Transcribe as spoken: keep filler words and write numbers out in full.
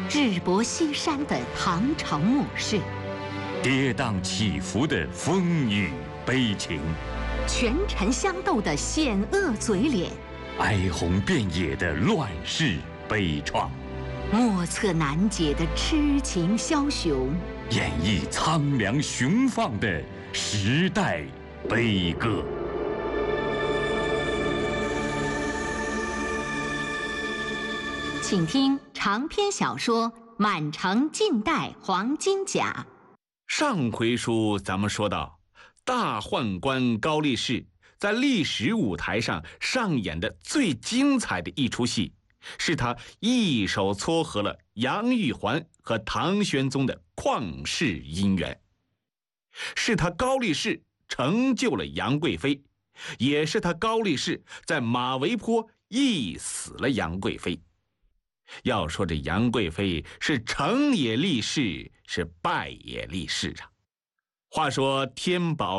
日薄西山的唐朝末世， 跌宕起伏的风雨悲情， 权臣相斗的险恶嘴脸， 哀鸿遍野的乱世悲怆， 莫测难解的痴情枭雄， 演绎苍凉雄放的时代悲歌。 请听长篇小说《满城尽带黄金甲》。 上回书咱们说到，大宦官高力士在历史舞台上上演的最精彩的一出戏，是他一手撮合了杨玉环和唐玄宗的旷世姻缘，是他高力士成就了杨贵妃，也是他高力士在马嵬坡缢死了杨贵妃。要说这杨贵妃是成也立世，是败也立世啊。话说天宝